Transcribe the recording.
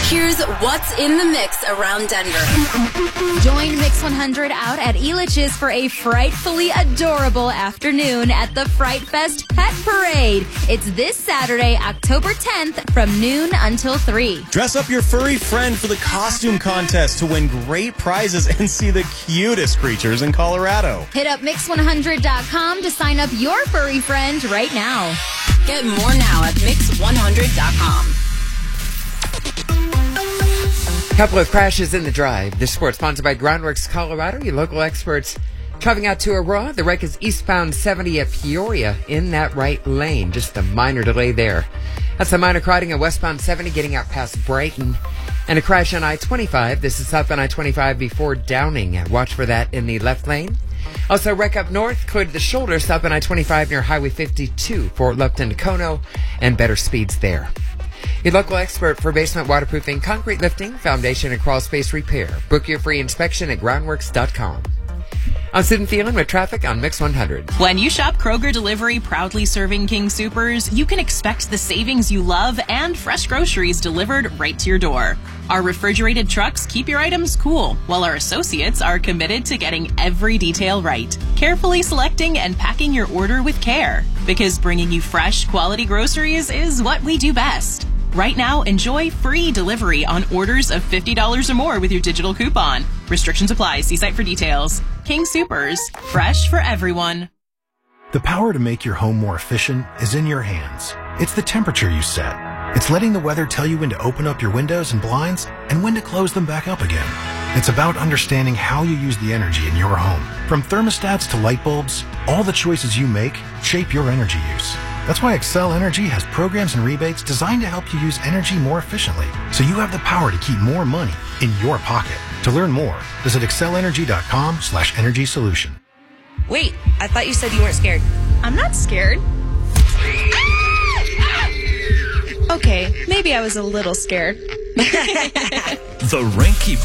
Here's what's in the mix around Denver. Join Mix 100 out at Elitch's for a frightfully adorable afternoon at the Fright Fest Pet Parade. It's this Saturday, October 10th from noon until 3. Dress up your furry friend for the costume contest to win great prizes and see the cutest creatures in Colorado. Hit up Mix100.com to sign up your furry friend right now. Get more now at Mix100.com. Couple of crashes in the drive. This report sponsored by Groundworks Colorado, your local experts. Traveling out to Aurora, the wreck is eastbound 70 at Peoria in that right lane. Just a minor delay there. That's a minor crowding at westbound 70 getting out past Brighton. And a crash on I-25. This is southbound I-25 before Downing. Watch for that in the left lane. Also, wreck up north, cleared the shoulder southbound I-25 near Highway 52 for Lupton to Kono, and better speeds there. Your local expert for basement waterproofing, concrete lifting, foundation, and crawl space repair. Book your free inspection at groundworks.com. I'm Sid and Thielen with traffic on Mix 100. When you shop Kroger Delivery, proudly serving King Soopers, you can expect the savings you love and fresh groceries delivered right to your door. Our refrigerated trucks keep your items cool, while our associates are committed to getting every detail right, carefully selecting and packing your order with care. Because bringing you fresh, quality groceries is what we do best. Right now, enjoy free delivery on orders of $50 or more with your digital coupon. Restrictions apply. See site for details. King Soopers. Fresh for everyone. The power to make your home more efficient is in your hands. It's the temperature you set. It's letting the weather tell you when to open up your windows and blinds and when to close them back up again. It's about understanding how you use the energy in your home. From thermostats to light bulbs, all the choices you make shape your energy use. That's why Xcel Energy has programs and rebates designed to help you use energy more efficiently, so you have the power to keep more money in your pocket. To learn more, visit XcelEnergy.com/energy solution. Wait, I thought you said you weren't scared. I'm not scared. Okay, maybe I was a little scared. The Ranky